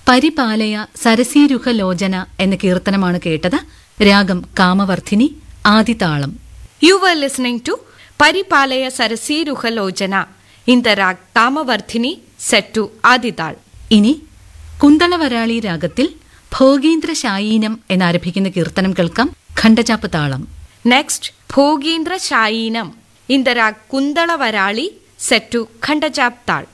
പരിപാലയ സരസീരുഹലോചന എന്ന കീർത്തനമാണ് കേട്ടത്. രാഗം കാമവർദ്ധിനി, ആദിതാളം. You were listening to Paripalaya Sarasiruhalojana in the rag Kamavardhini set to Adital. ഇനി കുന്തളവരാളി രാഗത്തിൽ ഭോഗീന്ദ്രശായീനം എന്നാരംഭിക്കുന്ന കീർത്തനം കേൾക്കാം. ഖണ്ഡചാപ്പ് താളം. Next, Bhogindra Shayinam in the rag Kundala Varali set to Khandajap Tal.